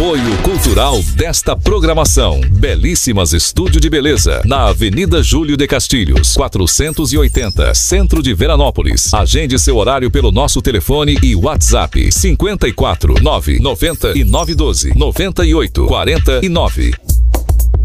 Apoio cultural desta programação. Belíssimas Estúdio de Beleza, na Avenida Júlio de Castilhos, 480, Centro de Veranópolis. Agende seu horário pelo nosso telefone e WhatsApp 54 9 90 e 912 98 49.